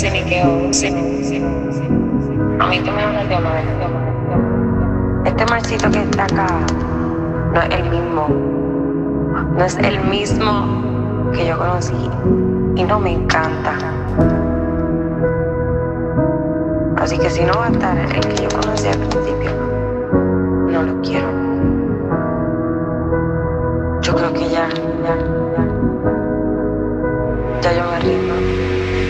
A mí tú me hablas de amor. Este marcito que está acá no es el mismo. No es el mismo que yo conocí. Y no me encanta. Así que si no va a estar el que yo conocí al principio, no lo quiero.